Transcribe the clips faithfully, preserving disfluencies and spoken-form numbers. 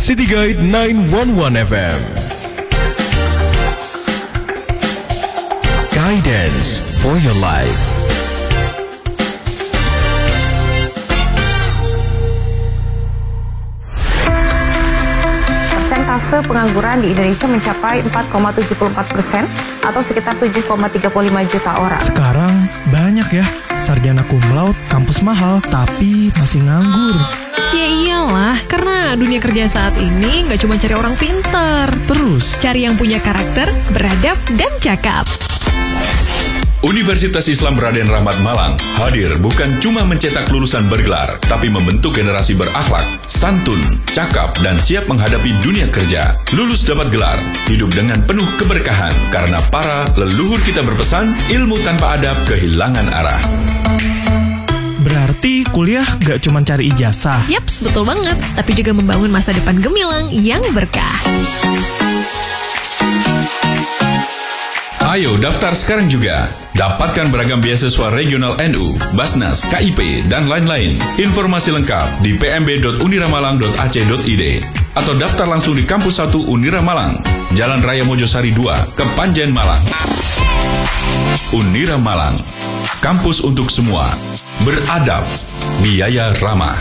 City Guide sembilan satu satu F M. Guidance for your life. Persentase pengangguran di Indonesia mencapai empat koma tujuh empat persen atau sekitar tujuh koma tiga lima juta orang. Sekarang banyak ya sarjana cum laude, kampus mahal, tapi masih nganggur. Ya iyalah, karena dunia kerja saat ini nggak cuma cari orang pintar. Terus cari yang punya karakter, beradab, dan cakap. Universitas Islam Raden Rahmat Malang hadir bukan cuma mencetak lulusan bergelar, tapi membentuk generasi berakhlak, santun, cakap, dan siap menghadapi dunia kerja. Lulus dapat gelar, hidup dengan penuh keberkahan, karena para leluhur kita berpesan, ilmu tanpa adab kehilangan arah. berarti kuliah gak cuma cari ijazah. Yaps, betul banget. Tapi juga membangun masa depan gemilang yang berkah. Ayo daftar sekarang juga. Dapatkan beragam beasiswa regional N U, Basnas, K I P, dan lain-lain. Informasi lengkap di p m b dot uniramalang dot a c dot i d atau daftar langsung di Kampus satu Unira Malang, Jalan Raya Mojosari dua, Kepanjen Malang. Unira Malang, kampus untuk semua. Beradab, biaya ramah.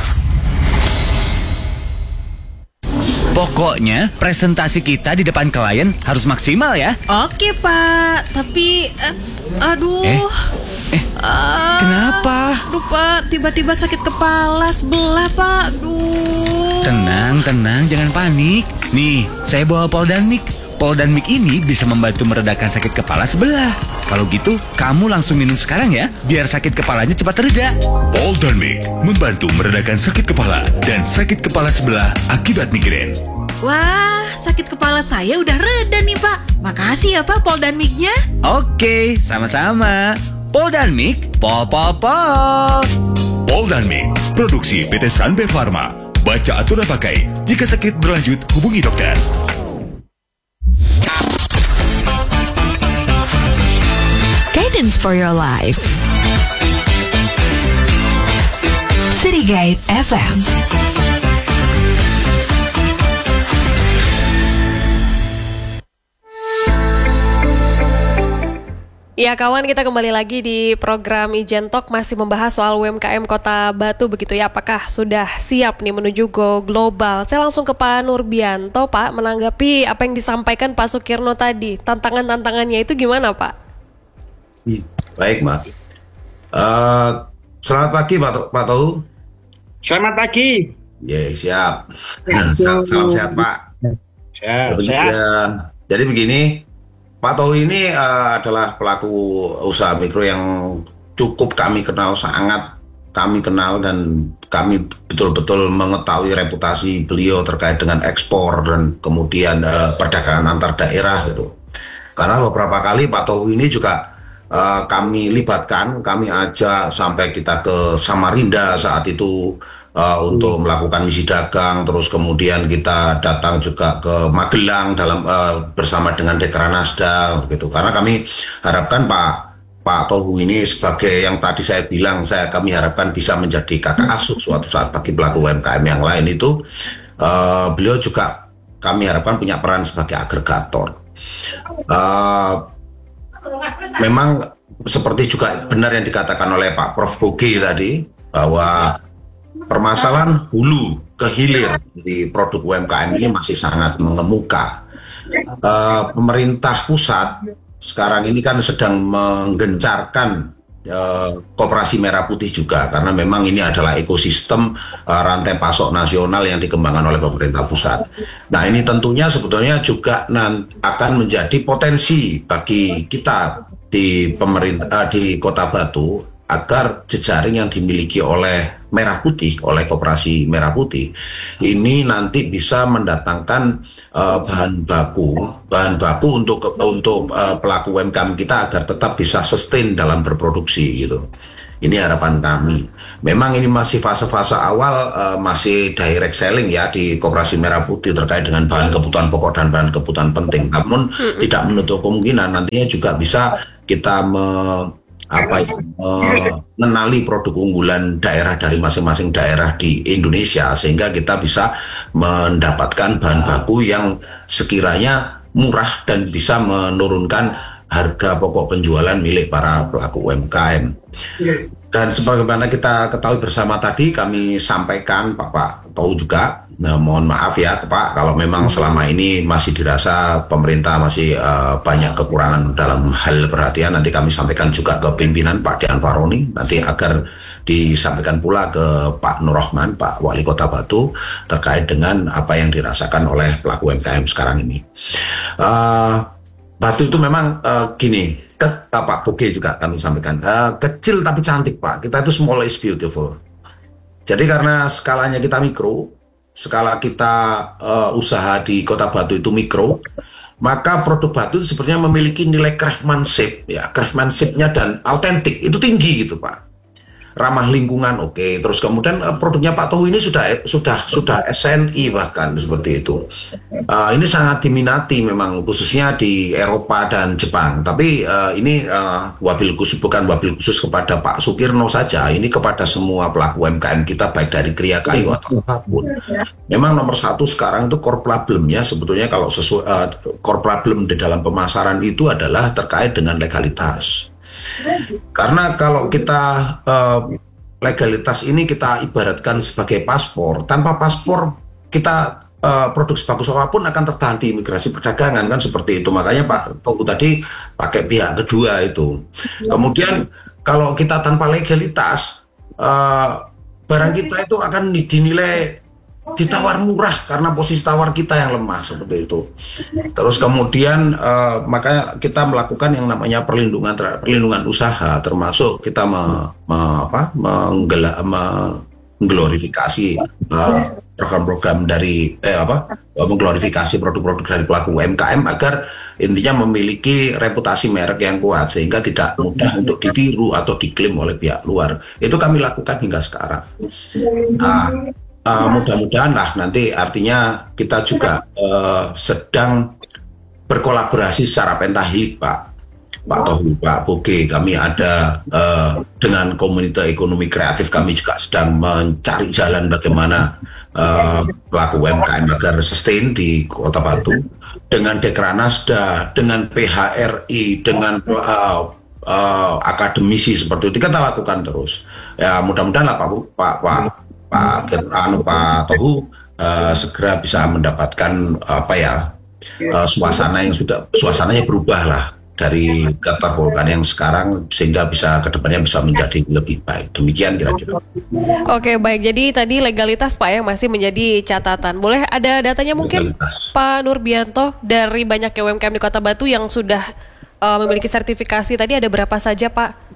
Pokoknya presentasi kita di depan klien harus maksimal ya. Oke Pak, tapi uh, aduh. Eh, eh uh, kenapa? Aduh Pak, tiba-tiba sakit kepala sebelah Pak. Aduh. Tenang, tenang, jangan panik. Nih, saya bawa Poldanmik. Poldanmik ini bisa membantu meredakan sakit kepala sebelah. Kalau gitu, kamu langsung minum sekarang ya, biar sakit kepalanya cepat reda. Poldanmik membantu meredakan sakit kepala dan sakit kepala sebelah akibat migrain. Wah, sakit kepala saya udah reda nih Pak. Makasih ya Pak Poldanmiknya. Oke, sama-sama. Poldanmik, pol pol pol. Poldanmik, produksi P T Sanbe Pharma. Baca aturan pakai. Jika sakit berlanjut, hubungi dokter. Guidance for your life. City Guide F M. Ya kawan, kita kembali lagi di program Ijen Talk, masih membahas soal U M K M Kota Batu begitu ya. Apakah sudah siap nih menuju go global? Saya langsung ke Pak Nurbianto, Pak, menanggapi apa yang disampaikan Pak Sukirno tadi. Tantangan-tantangannya itu gimana Pak? Baik Mbak. Uh, selamat pagi Pak, Pak Tau. Selamat pagi. Ya siap. Salam, salam sehat Pak. Sehat. Jadi, sehat. Ya, jadi begini. Pak Tau ini uh, adalah pelaku usaha mikro yang cukup kami kenal, sangat kami kenal, dan kami betul-betul mengetahui reputasi beliau terkait dengan ekspor dan kemudian uh, perdagangan antar daerah gitu. Karena beberapa kali Pak Tau ini juga uh, kami libatkan, kami ajak sampai kita ke Samarinda saat itu Uh, untuk melakukan misi dagang, terus kemudian kita datang juga ke Magelang dalam uh, bersama dengan Dekranasda gitu. Karena kami harapkan Pak Pak Tohu ini sebagai yang tadi saya bilang, saya kami harapkan bisa menjadi kakak asuh suatu saat bagi pelaku U M K M yang lain itu. Uh, beliau juga kami harapkan punya peran sebagai agregator. Uh, memang seperti juga benar yang dikatakan oleh Pak Prof Boge tadi, bahwa permasalahan hulu ke hilir di produk U M K M ini masih sangat mengemuka. Uh, pemerintah pusat sekarang ini kan sedang menggencarkan uh, koperasi merah putih juga, karena memang ini adalah ekosistem uh, rantai pasok nasional yang dikembangkan oleh pemerintah pusat. Nah ini tentunya sebetulnya juga nanti akan menjadi potensi bagi kita di pemerintah uh, di Kota Batu, agar jejaring yang dimiliki oleh Merah Putih, oleh Koperasi Merah Putih, ini nanti bisa mendatangkan uh, bahan baku, bahan baku untuk untuk uh, pelaku U M K M kita agar tetap bisa sustain dalam berproduksi gitu. Ini harapan kami. Memang ini masih fase-fase awal, uh, masih direct selling ya di Koperasi Merah Putih terkait dengan bahan kebutuhan pokok dan bahan kebutuhan penting. Namun hmm. tidak menutup kemungkinan nantinya juga bisa kita me apa ya, mengenali produk unggulan daerah dari masing-masing daerah di Indonesia sehingga kita bisa mendapatkan bahan baku yang sekiranya murah dan bisa menurunkan harga pokok penjualan milik para pelaku U M K M. Dan sebagaimana kita ketahui bersama tadi, kami sampaikan Pak Pak tahu juga, nah, mohon maaf ya Pak kalau memang selama ini masih dirasa pemerintah masih uh, banyak kekurangan dalam hal perhatian. Nanti kami sampaikan juga ke pimpinan Pak Dian Faroni nanti agar disampaikan pula ke Pak Nur Rahman, Pak Wali Kota Batu terkait dengan apa yang dirasakan oleh pelaku U M K M sekarang ini. Uh, Batu itu memang uh, gini, ke, uh, Pak Boge juga kami sampaikan, uh, kecil tapi cantik Pak, kita itu small is beautiful. Jadi karena skalanya kita mikro, skala kita uh, usaha di Kota Batu itu mikro, maka produk Batu itu sebenarnya memiliki nilai craftsmanship, ya craftsmanship-nya dan autentik itu tinggi gitu Pak. Ramah lingkungan, oke. Okay. Terus kemudian uh, produknya Pak Tohu ini sudah sudah sudah S N I bahkan seperti itu. Uh, ini sangat diminati memang khususnya di Eropa dan Jepang. Tapi uh, ini uh, wabil khusus bukan wabil khusus kepada Pak Sukirno saja. Ini kepada semua pelaku U M K M kita baik dari Kriya Kayu atau apapun. Memang nomor satu sekarang itu core problemnya sebetulnya kalau sesuai uh, core problem di dalam pemasaran itu adalah terkait dengan legalitas. Karena kalau kita uh, legalitas ini kita ibaratkan sebagai paspor, tanpa paspor kita uh, produk sebagus apapun akan tertahan di imigrasi perdagangan kan seperti itu. Makanya Pak Tohu tadi pakai pihak kedua itu. Kemudian kalau kita tanpa legalitas uh, barang kita itu akan dinilai ditawar murah karena posisi tawar kita yang lemah seperti itu. Terus kemudian uh, makanya kita melakukan yang namanya perlindungan perlindungan usaha, termasuk kita me, me, apa, menggela, mengglorifikasi uh, program-program dari eh apa mengglorifikasi produk-produk dari pelaku U M K M agar intinya memiliki reputasi merek yang kuat sehingga tidak mudah untuk ditiru atau diklaim oleh pihak luar. Itu kami lakukan hingga sekarang. Nah, Uh, mudah-mudahan lah nanti artinya kita juga uh, sedang berkolaborasi secara pentahilik Pak Pak Tohu, Pak Boge. Kami ada uh, dengan komunitas ekonomi kreatif, kami juga sedang mencari jalan bagaimana uh, pelaku U M K M agar sustain di Kota Batu dengan Dekranasda, dengan P H R I, dengan uh, uh, akademisi seperti itu kita lakukan terus. Ya mudah-mudahan lah Pak Pak Pak Pak Anu Pak Tohu uh, segera bisa mendapatkan apa ya uh, suasana yang sudah suasananya berubah lah dari keterpurukan yang sekarang sehingga bisa kedepannya bisa menjadi lebih baik. Demikian kira-kira. Oke baik, jadi tadi legalitas Pak yang masih menjadi catatan. Boleh ada datanya mungkin legalitas. Pak Nurbianto dari banyaknya U M K M di Kota Batu yang sudah uh, memiliki sertifikasi tadi ada berapa saja Pak?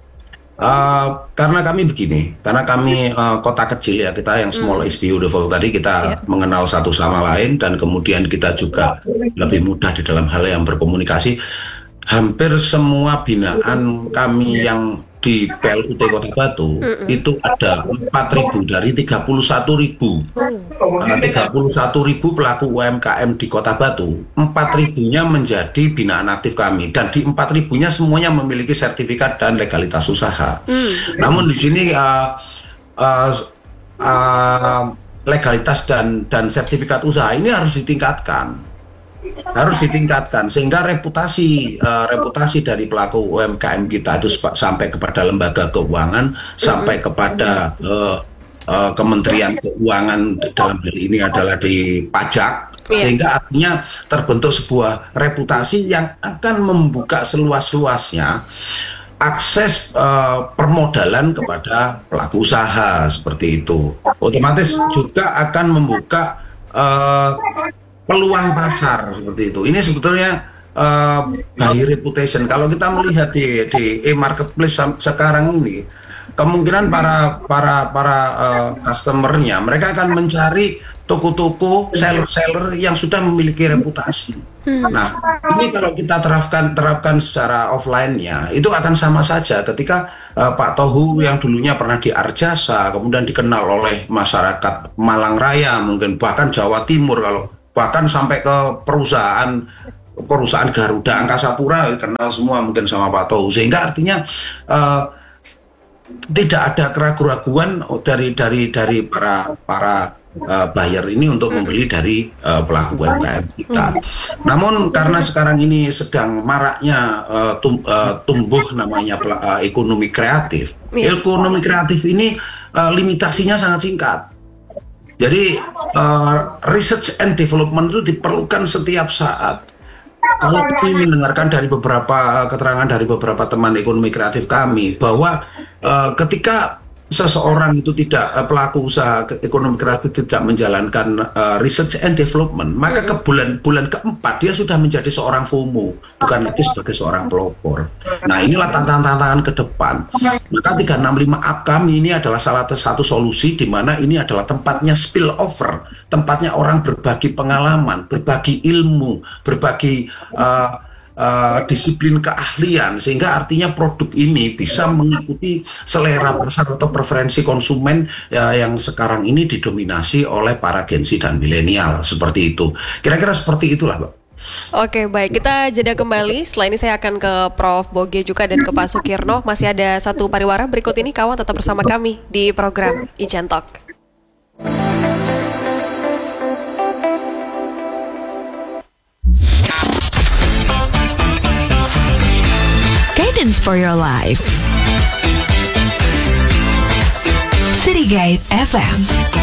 Uh, karena kami begini, karena kami uh, kota kecil ya, kita yang small mm. is beautiful tadi kita yeah. mengenal satu sama lain dan kemudian kita juga lebih mudah di dalam hal yang berkomunikasi. Hampir semua binaan kami yang di P L U T Kota Batu mm-mm. itu ada empat ribu dari tiga puluh satu ribu uh, tiga puluh satu ribu pelaku U M K M di Kota Batu, empat ribunya menjadi binaan aktif kami dan di empat ribunya semuanya memiliki sertifikat dan legalitas usaha. Mm. Namun di sini uh, uh, uh, legalitas dan dan sertifikat usaha ini harus ditingkatkan. harus ditingkatkan sehingga reputasi uh, reputasi dari pelaku U M K M kita itu sampai kepada lembaga keuangan, mm-hmm. sampai kepada uh, uh, Kementerian Keuangan dalam hal ini adalah di pajak, yeah. sehingga artinya terbentuk sebuah reputasi yang akan membuka seluas-luasnya akses uh, permodalan kepada pelaku usaha seperti itu. Otomatis juga akan membuka uh, peluang pasar seperti itu. Ini sebetulnya uh, by reputation. Kalau kita melihat di di e-marketplace sekarang ini, kemungkinan para para para uh, customernya mereka akan mencari toko-toko seller-seller yang sudah memiliki reputasi. Hmm. Nah, ini kalau kita terapkan terapkan secara offline-nya, itu akan sama saja ketika uh, Pak Tohu yang dulunya pernah di Arjasa, kemudian dikenal oleh masyarakat Malang Raya, mungkin bahkan Jawa Timur kalau bahkan sampai ke perusahaan perusahaan Garuda Angkasa Pura, kenal semua mungkin sama Pak Tou, sehingga artinya uh, tidak ada keraguan-keraguan dari dari dari para para uh, buyer ini untuk membeli dari uh, pelaku U M K M kita. Namun karena sekarang ini sedang maraknya uh, tum, uh, tumbuh namanya uh, ekonomi kreatif, ekonomi kreatif ini uh, limitasinya sangat singkat. Jadi uh, research and development itu diperlukan setiap saat. Kalau kami mendengarkan dari beberapa keterangan dari beberapa teman ekonomi kreatif kami bahwa uh, ketika seseorang itu tidak uh, pelaku usaha ekonomi kreatif tidak menjalankan uh, research and development, maka ke bulan bulan keempat dia sudah menjadi seorang FOMO, bukan lagi sebagai seorang pelopor. Nah, inilah tantangan-tantangan ke depan. Maka tiga enam lima Up kami ini adalah salah satu solusi di mana ini adalah tempatnya spill over, tempatnya orang berbagi pengalaman, berbagi ilmu, berbagi uh, Uh, disiplin keahlian, sehingga artinya produk ini bisa mengikuti selera pasar atau preferensi konsumen ya, yang sekarang ini didominasi oleh para Gen Z dan milenial, seperti itu. Kira-kira seperti itulah, Mbak. Oke, baik. Kita jeda kembali. Setelah ini saya akan ke Prof Boge juga dan ke Pak Sukirno. Masih ada satu pariwara berikut ini, kawan tetap bersama kami di program Ijen Talk. Guidance for your life. City Guide F M.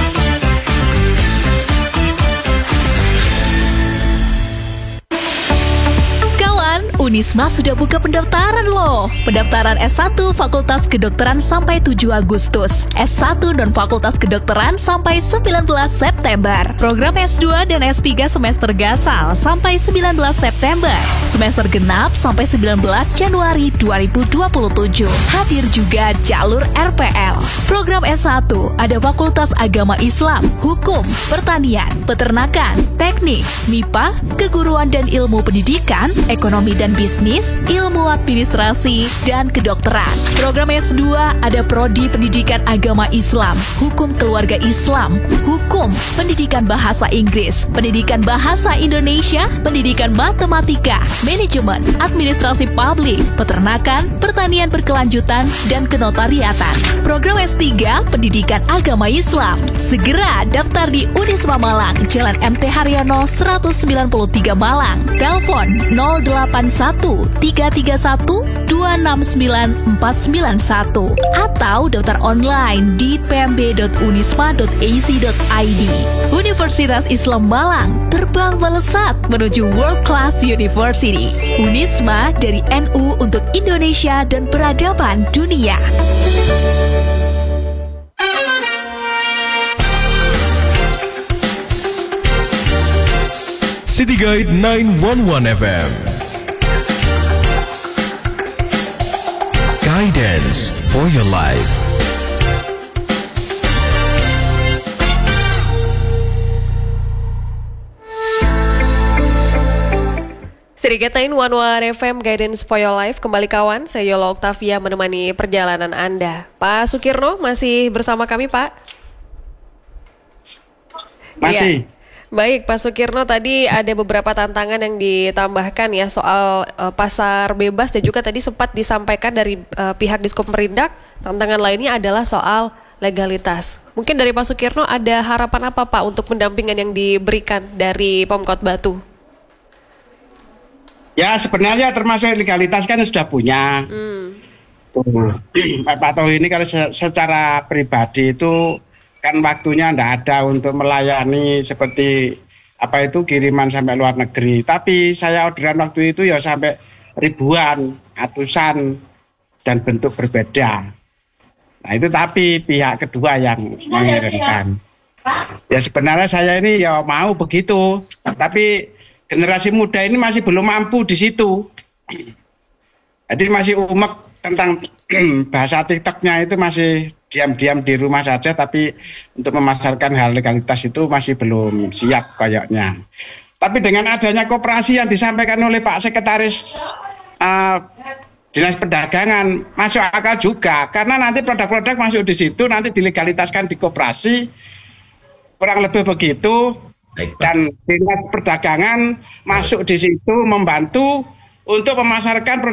Unisma sudah buka pendaftaran loh. Pendaftaran S satu Fakultas Kedokteran sampai tujuh Agustus, S satu dan Fakultas Kedokteran sampai sembilan belas September. Program S dua dan S tiga semester gasal sampai sembilan belas September. Semester genap sampai sembilan belas Januari dua ribu dua puluh tujuh. Hadir juga jalur R P L. Program S satu ada Fakultas Agama Islam, Hukum, Pertanian, Peternakan, Teknik, M I P A, Keguruan dan Ilmu Pendidikan, Ekonomi dan Bisnis, Ilmu Administrasi, dan Kedokteran. Program S dua ada Prodi Pendidikan Agama Islam, Hukum Keluarga Islam, Hukum, Pendidikan Bahasa Inggris, Pendidikan Bahasa Indonesia, Pendidikan Matematika, Manajemen, Administrasi Publik, Peternakan, Pertanian Berkelanjutan, dan Kenotariatan. Program S tiga Pendidikan Agama Islam. Segera daftar di Unisma Malang, Jalan M T Haryono seratus sembilan puluh tiga Malang. Telepon nol delapan satu tiga tiga satu dua enam sembilan empat sembilan satu atau daftar online di p m b dot unisma dot a c dot i d. Universitas Islam Malang terbang melesat menuju World Class University. Unisma dari N U untuk Indonesia dan peradaban dunia. City Guide sembilan satu satu F M. Guidance for your life. City Guide sembilan satu satu F M, Guidance for your life. Kembali kawan, saya Yola Octavia menemani perjalanan Anda. Pak Sukirno masih bersama kami, Pak? Masih. Iya. Baik, Pak Sukirno, tadi ada beberapa tantangan yang ditambahkan ya soal uh, pasar bebas dan juga tadi sempat disampaikan dari uh, pihak Diskomperindak, tantangan lainnya adalah soal legalitas. Mungkin dari Pak Sukirno ada harapan apa Pak untuk pendampingan yang diberikan dari Pemkot Batu? Ya sebenarnya termasuk legalitas kan sudah punya. Hmm. Pak Tou ini kalau secara pribadi itu kan waktunya tidak ada untuk melayani seperti apa itu kiriman sampai luar negeri. Tapi saya orderan waktu itu ya sampai ribuan, ratusan, dan bentuk berbeda. Nah itu tapi pihak kedua yang mengirimkan. Ya sebenarnya saya ini ya mau begitu, tapi generasi muda ini masih belum mampu di situ. Jadi masih umek tentang bahasa TikToknya itu masih diam-diam di rumah saja, tapi untuk memasarkan hal legalitas itu masih belum siap kayaknya. Tapi dengan adanya koperasi yang disampaikan oleh Pak Sekretaris uh, Dinas Perdagangan masuk akal juga, karena nanti produk-produk masuk di situ nanti dilegalitaskan di koperasi, kurang lebih begitu. Baik, Pak. Dan dinas perdagangan masuk di situ membantu untuk memasarkan